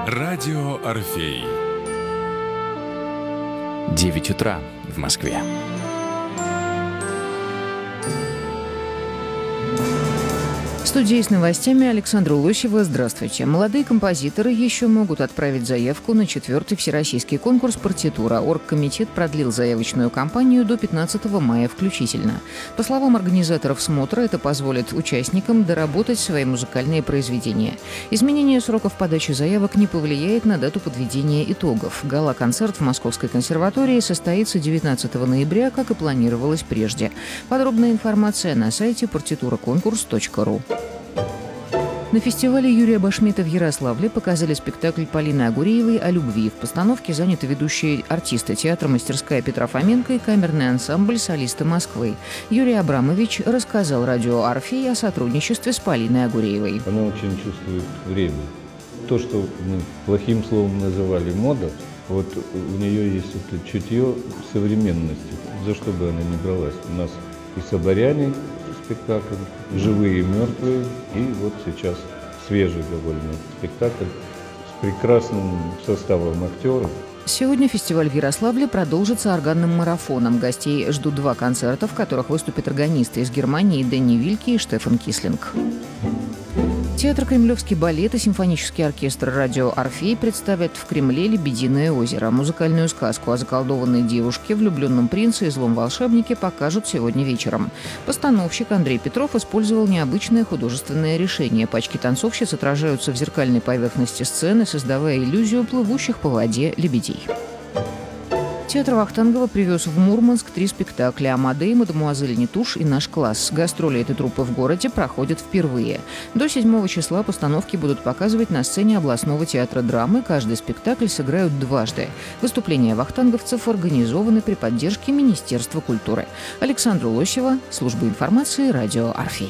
Радио Орфей. 9 утра в Москве. В студии с новостями Александра Лосева. Здравствуйте. Молодые композиторы еще могут отправить заявку на 4-й всероссийский конкурс «Партитура». Оргкомитет продлил заявочную кампанию до 15 мая включительно. По словам организаторов смотра, это позволит участникам доработать свои музыкальные произведения. Изменение сроков подачи заявок не повлияет на дату подведения итогов. Гала-концерт в Московской консерватории состоится 19 ноября, как и планировалось прежде. Подробная информация на сайте partiturаконкурс.ру. На фестивале Юрия Башмета в Ярославле показали спектакль Полины Агуреевой о любви. В постановке заняты ведущие артисты театра «Мастерская» Петра Фоменко и камерный ансамбль «Солисты Москвы». Юрий Абрамович рассказал радио Орфей о сотрудничестве с Полиной Агуреевой. Она очень чувствует время. То, что мы плохим словом называли мода, вот у нее есть это чутье современности, за что бы она ни бралась. У нас и «Соборяне» спектакль, «Живые и мертвые», и вот сейчас свежий довольно спектакль с прекрасным составом актеров. Сегодня фестиваль в Ярославле продолжится органным марафоном. Гостей ждут 2 концерта, в которых выступят органисты из Германии Дэнни Вильке и Штефан Кислинг. Театр «Кремлевский балет» и симфонический оркестр «Радио Орфей» представят в Кремле «Лебединое озеро». Музыкальную сказку о заколдованной девушке, влюбленном принце и злом волшебнике покажут сегодня вечером. Постановщик Андрей Петров использовал необычное художественное решение. Пачки танцовщиц отражаются в зеркальной поверхности сцены, создавая иллюзию плывущих по воде лебедей. Театр Вахтангова привез в Мурманск 3 спектакля «Амадей», «Мадемуазель Нетуш» и «Наш класс». Гастроли этой труппы в городе проходят впервые. До 7 числа постановки будут показывать на сцене областного театра драмы. Каждый спектакль сыграют дважды. Выступления вахтанговцев организованы при поддержке Министерства культуры. Александра Лосева, служба информации, радио Орфей.